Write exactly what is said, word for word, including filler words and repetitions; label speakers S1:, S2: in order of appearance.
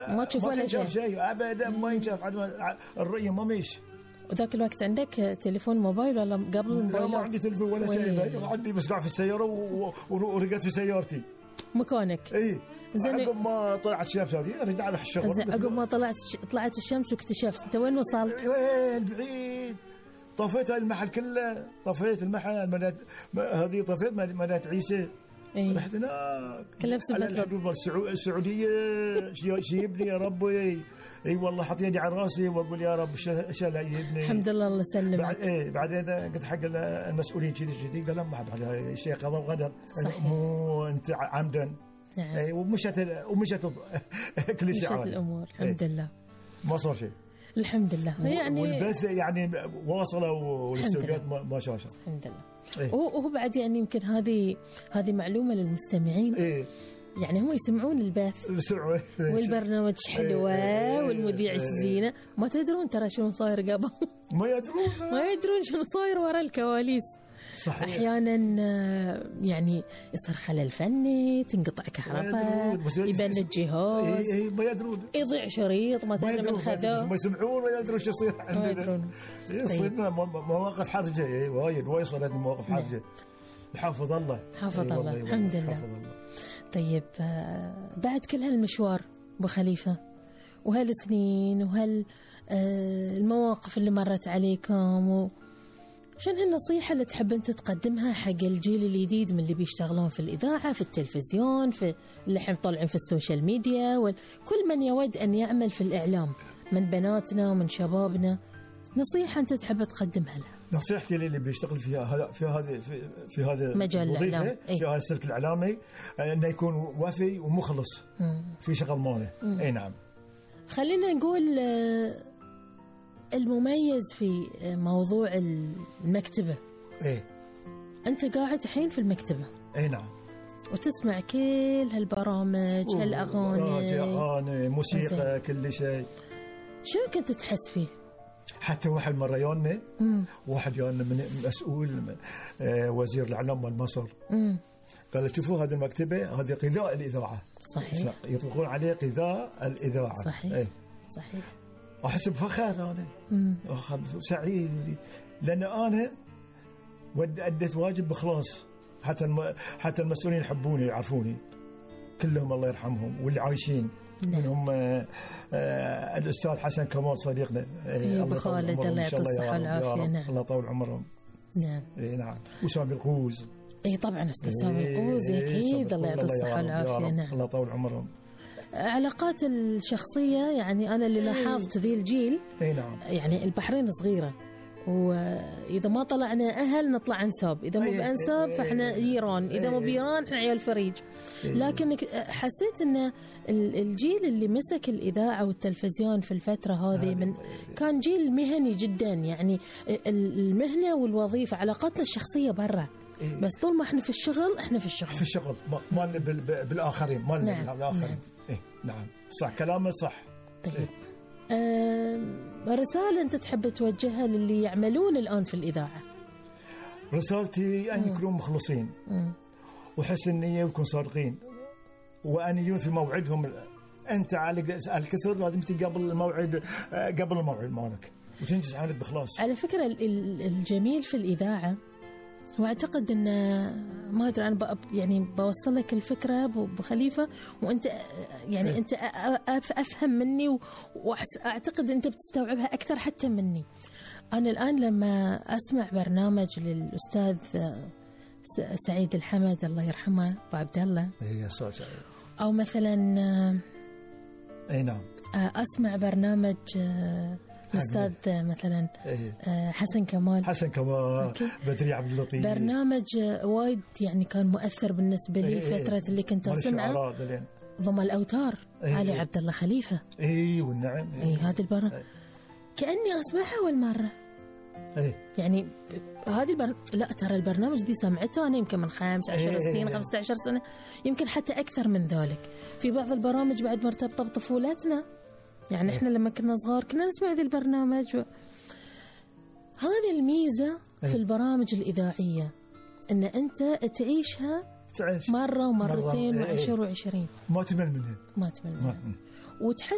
S1: ما تشوف ولا شيء
S2: شيء ابدا، ما ينشاف الرؤيه ما ماشي.
S1: وذاك الوقت عندك تليفون موبايل ولا قبل الموبايل؟
S2: لا ما عندي تليفون ولا شيء، عندي بس قاعد في السياره ورقت في سيارتي
S1: مكانك.
S2: اي زين عقب ما طلعت الشمس هذه اريد على الشغل.
S1: زين عقب ما طلعت طلعت الشمس واكتشفت انت وين وصلت؟
S2: وين بعيد، طفيت المحل كله، طفيت المحل مدات هذه، طفيت مدات عيسى.
S1: إيه؟
S2: رحت هناك
S1: كله بسبب
S2: الحدود السعوديه. شيبني يا ربي. اي والله حط يدي على راسي واقول يا رب شال يهدني.
S1: الحمد لله الله يسلمك.
S2: بعد ايه بعدين قلت حق المسؤولين كذي كذي، قال ما بعد الشيء قضاء وقدر، مو انت عمدا.
S1: نعم.
S2: اي ومشت ومشت كل شيء
S1: مشت الامور الحمد لله،
S2: ما صار شيء
S1: الحمد لله. يعني
S2: والبث يعني واصله والاستوديوهات ما شاء الله
S1: الحمد لله. إيه؟ وهو بعد يعني يمكن هذه هذه معلومه للمستمعين.
S2: إيه؟
S1: يعني هم يسمعون البث والبرنامج حلوة. إيه؟ والمذيع زينة، ما تدرون ترى شنو صاير قبل.
S2: ما يدرون
S1: ما يدرون شنو صاير وراء الكواليس.
S2: صحيح.
S1: أحيانا يعني يصير خلل فني، تنقطع كهرباء، يبان الجهاز.
S2: إيه إيه ما يدرون،
S1: يضيع شريط ما تدري من خذوه،
S2: ما يسمعون، ما يدرون شو يصير عندنا.
S1: ما يدرون.
S2: يصيرنا مواقف حرجة. إيه وايد وايد صارت مواقف حرجة. حافظ الله
S1: حافظ الله الحمد لله. طيب بعد كل هالمشوار أبو خليفة وهالسنين وهالمواقف اللي مرت عليكم، و شنو النصيحة اللي تحب أنت تقدمها حق الجيل الجديد من اللي بيشتغلون في الإذاعة، في التلفزيون، في اللي حين طالعين في السوشيال ميديا، وكل من يود أن يعمل في الإعلام من بناتنا ومن شبابنا؟ نصيحة أنت تحب تقدمها له.
S2: نصيحتي للي بيشتغل فيها في هذه في, في هذا
S1: مجال الإعلام،
S2: في هذا السلك الإعلامي، أنه يكون وافي ومخلص مم. في شغل ماله. أي نعم.
S1: خلينا نقول المميز في موضوع المكتبة.
S2: إيه؟
S1: أنت قاعد الحين في المكتبة.
S2: أي نعم.
S1: وتسمع كل هالبرامج، هالأغاني،
S2: أغاني، موسيقى، كل شيء.
S1: شو كنت تحس فيه؟
S2: حتى واحد مرة يانا واحد يانا من مسؤول من آه وزير الإعلام مال مصر، قال شوفوا هذه المكتبة هذه غذاء الإذاعة.
S1: صحيح.
S2: يطلقون عليه غذاء الإذاعة.
S1: صحيح.
S2: ايه؟
S1: صحيح.
S2: أحس بفخر أنا، سعيد، لأن أنا أديت واجب بخلاص. حتى الم... حتى المسؤولين يحبوني يعرفوني كلهم الله يرحمهم، واللي عايشين منهم آه آه الأستاذ حسن كمال صديقنا.
S1: إيه الله يطول عمرهم الله يعطيه الصحة والعافية. نعم.
S2: الله يطول عمرهم.
S1: نعم.
S2: إيه نعم. وسامي القوز.
S1: إيه طبعا أستاذ سامي القوز أكيد الله يعطيه الصحة والعافية. نعم.
S2: الله يطول عمرهم.
S1: علاقات الشخصية يعني أنا اللي لاحظت ذي الجيل.
S2: إيه نعم.
S1: يعني البحرين صغيرة، وإذا ما طلعنا أهل نطلع أنساب، إذا مو بأنساب فإحنا جيران، إذا مو بيران إحنا عيال فريج. لكن حسيت أن الجيل اللي مسك الإذاعة والتلفزيون في الفترة هذه من كان جيل مهني جدا. يعني المهنة والوظيفة، علاقاتنا الشخصية برا، بس طول ما إحنا في الشغل إحنا في الشغل
S2: في الشغل ما لنا بالآخرين، ما لنا
S1: نعم.
S2: بالآخرين.
S1: نعم.
S2: إيه نعم صح كلامك صح.
S1: طيب إيه؟ أه رسالة أنت تحب توجهها للي يعملون الآن في الإذاعة؟
S2: رسالتي أن يكونوا مخلصين وحسن النية ويكونوا صادقين، وأن يجون في موعدهم. أنت على الكثر لازم تيجي قبل الموعد، قبل الموعد مالك وتنجز عملك بخلاص.
S1: على فكرة الجميل في الإذاعة، وأعتقد أن ما أدري أنا يعني بوصل لك الفكرة أبو خليفة، وأنت يعني إيه؟ أنت أفهم مني، وأعتقد أنت بتستوعبها أكثر حتى مني. أنا الآن لما أسمع برنامج للأستاذ سعيد الحمد الله يرحمه أبو عبد الله،
S2: إيه صوت،
S1: أو مثلا
S2: أي نعم
S1: أسمع برنامج الأستاذ مثلا حسن كمال
S2: حسن كمال بدري عبد اللطيف،
S1: برنامج وايد يعني كان مؤثر بالنسبة لي.
S2: إيه
S1: فترة اللي كنت أسمعه ضم الأوتار إيه علي عبد الله خليفة.
S2: إيه والنعم.
S1: إيه, إيه هذا البرنامج إيه كأني أسمعها أول مرة.
S2: إيه
S1: يعني هذه البر... لا ترى البرنامج دي سمعته أنا يمكن من خمس عشر إيه سنين، خمسة عشر سنة، يمكن حتى أكثر من ذلك. في بعض البرامج بعد مرتبطة بطفولتنا، يعني إحنا لما كنا صغار كنا نسمع ذي البرنامج. و... هذه الميزة في البرامج الإذاعية، أن أنت تعيشها تعيش مرة ومرتين وعشر وعشرين،
S2: ما تمل منها،
S1: ما تمل منها، وتحس